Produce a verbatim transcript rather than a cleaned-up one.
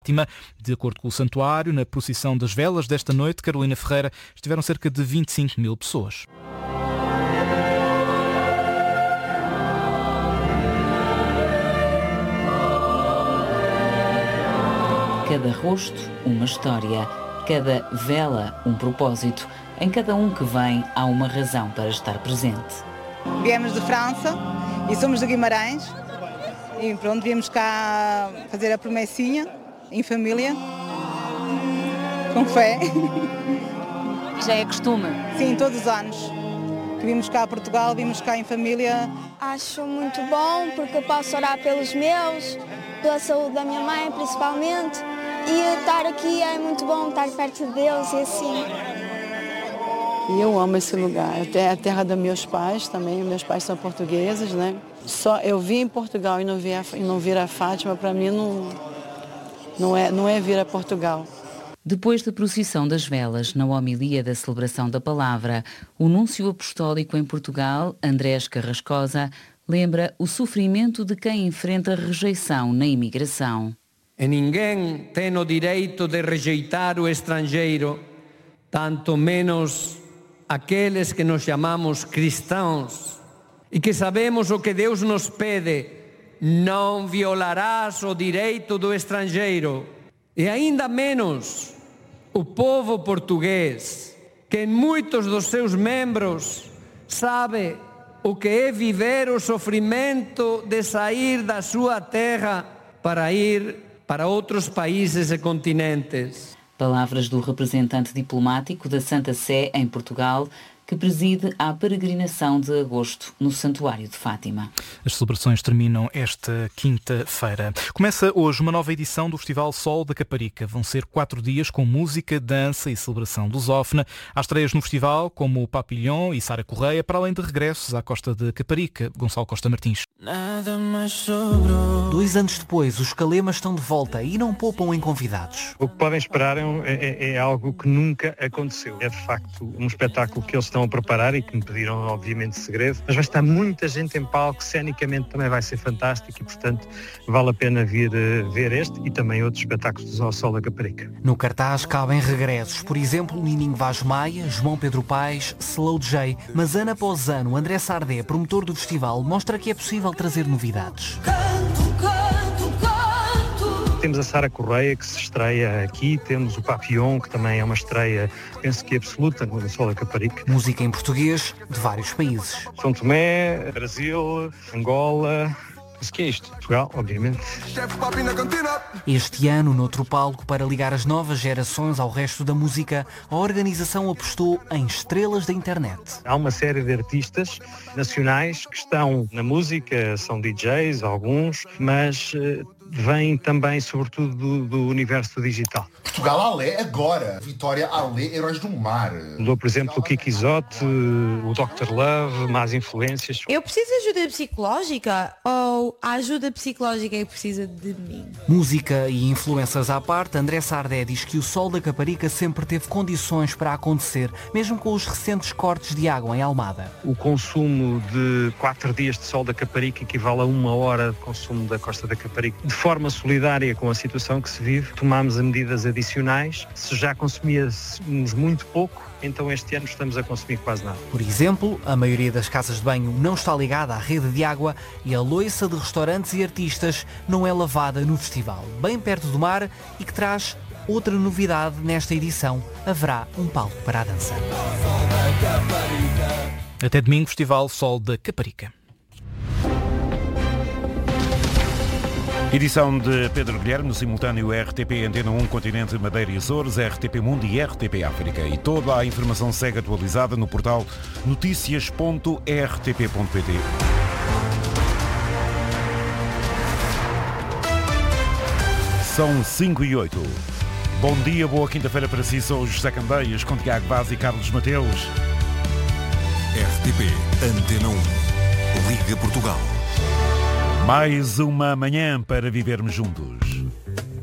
Fátima. De acordo com o santuário, na procissão das velas desta noite, Carolina Ferreira, estiveram cerca de vinte e cinco mil pessoas. Cada rosto, uma história. Cada vela, um propósito. Em cada um que vem, há uma razão para estar presente. Viemos de França e somos de Guimarães. E pronto, viemos cá fazer a promessinha, em família, com fé. Já é costume? Sim, todos os anos. Que vimos cá a Portugal, vimos cá em família. Acho muito bom porque eu posso orar pelos meus, pela saúde da minha mãe principalmente. E estar aqui é muito bom, estar perto de Deus e assim. E eu amo esse lugar. É a terra dos meus pais também. Meus pais são portugueses, né? Só eu vim em Portugal e não vir a, e não vir a Fátima, para mim não, não, é, não é vir a Portugal. Depois da procissão das velas, na homilia da celebração da palavra, o núncio apostólico em Portugal, Andrés Carrascosa, lembra o sofrimento de quem enfrenta rejeição na imigração. E ninguém tem o direito de rejeitar o estrangeiro, tanto menos aqueles que nos chamamos cristãos e que sabemos o que Deus nos pede: não violarás o direito do estrangeiro. E ainda menos o povo português, que em muitos dos seus membros sabe o que é viver o sofrimento de sair da sua terra para ir para outros países e continentes. Palavras do representante diplomático da Santa Sé em Portugal, que preside a peregrinação de agosto no Santuário de Fátima. As celebrações terminam esta quinta-feira. Começa hoje uma nova edição do Festival Sol da Caparica. Vão ser quatro dias com música, dança e celebração lusófona. Há estreias no festival, como o Papillon e Sara Correia, para além de regressos à Costa de Caparica. Gonçalo Costa Martins. Nada mais sobrou. Dois anos depois, os Calemas estão de volta e não poupam em convidados. O que podem esperar é, é, é algo que nunca aconteceu. É de facto um espetáculo que eles estão a preparar e que me pediram obviamente segredo, mas vai estar muita gente em palco, cenicamente também vai ser fantástico e portanto vale a pena vir uh, ver este e também outros espetáculos do Sol da Caparica. No cartaz cabem regressos, por exemplo, Nininho Vaz Maia, João Pedro Paes, Slow J, mas ano após ano, André Sardé, promotor do festival, mostra que é possível trazer novidades. Canto, canto, canto. Temos a Sara Correia que se estreia aqui, temos o Papillon que também é uma estreia, penso que absoluta no Sol da Caparica. Música em português de vários países. São Tomé, Brasil, Angola. Mas que é isto? Portugal, obviamente. Este ano, noutro palco, para ligar as novas gerações ao resto da música, a organização apostou em estrelas da internet. Há uma série de artistas nacionais que estão na música, são D Js, alguns, mas uh, vêm também, sobretudo, do, do universo digital. Portugal Alé agora. Vitória Alé, Heróis do Mar. Dou, por exemplo, o Kiki Isote, o doutor Love, Más Influências. Eu preciso de ajuda psicológica ou a ajuda psicológica é que precisa de mim? Música e influências à parte, André Sardé diz que o Sol da Caparica sempre teve condições para acontecer, mesmo com os recentes cortes de água em Almada. O consumo de quatro dias de Sol da Caparica equivale a uma hora de consumo da Costa da Caparica. De forma solidária com a situação que se vive, tomámos medidas adicionais. Se já consumíamos muito pouco, então este ano estamos a consumir quase nada. Por exemplo, a maioria das casas de banho não está ligada à rede de água e a loiça de restaurantes e artistas não é lavada no festival, bem perto do mar, e que traz outra novidade nesta edição: haverá um palco para a dança. Até domingo, Festival Sol da Caparica. Edição de Pedro Guilherme, no simultâneo R T P Antena um, Continente, Madeira e Açores, R T P Mundo e R T P África. E toda a informação segue atualizada no portal noticias ponto r t p ponto p t. São cinco e oito. Bom dia, boa quinta-feira para si. Sou José Candeias, com Tiago Vaz e Carlos Mateus. R T P Antena um. Liga Portugal. Mais uma manhã para vivermos juntos.